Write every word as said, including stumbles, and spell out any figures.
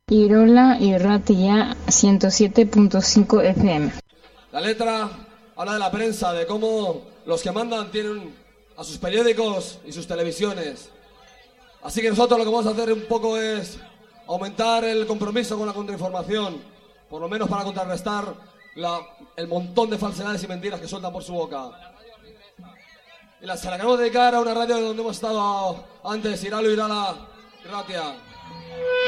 Irola y Ratia ciento siete punto cinco F M. La letra habla de la prensa, de cómo los que mandan tienen a sus periódicos y sus televisiones. Así que nosotros lo que vamos a hacer un poco es aumentar el compromiso con la contrainformación, por lo menos para contrarrestar la, el montón de falsedades y mentiras que sueltan por su boca. Y la, se la queremos dedicar a una radio donde hemos estado antes, Iralo, Irala, Ratia.